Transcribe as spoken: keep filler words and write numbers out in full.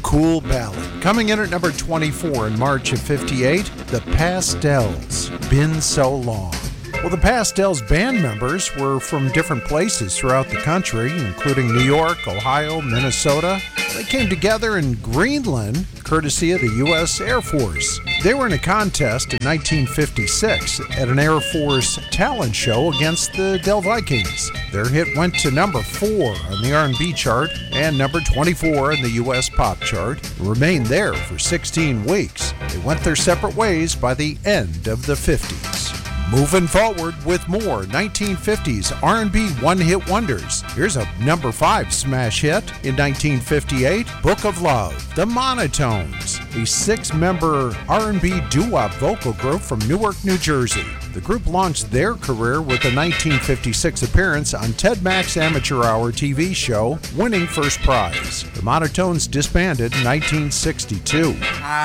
cool ballad. Coming in at number twenty-four in March of fifty-eight, The Pastels, Been So Long. Well, the Pastels band members were from different places throughout the country, including New York, Ohio, Minnesota. They came together in Greenland, courtesy of the U S Air Force. They were in a contest in nineteen fifty-six at an Air Force talent show against the Del Vikings. Their hit went to number four on the R and B chart and number twenty-four in the U S pop chart, and remained there for sixteen weeks. They went their separate ways by the end of the fifties. Moving forward with more nineteen fifties R and B one-hit wonders. Here's a number five smash hit in nineteen fifty-eight, Book of Love, The Monotones, a six-member R and B doo-wop vocal group from Newark, New Jersey. The group launched their career with a nineteen fifty-six appearance on Ted Mack's Amateur Hour T V show, winning first prize. The Monotones disbanded in nineteen sixty-two.